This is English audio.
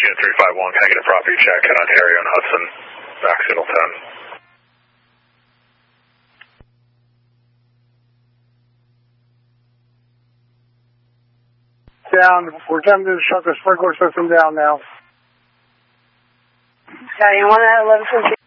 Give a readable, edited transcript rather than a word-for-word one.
Unit 351, can I get a property check at Ontario and Hudson, back signal 10. Down. We're attempting to shut the sprinkler system down now. Got anyone at 11:15?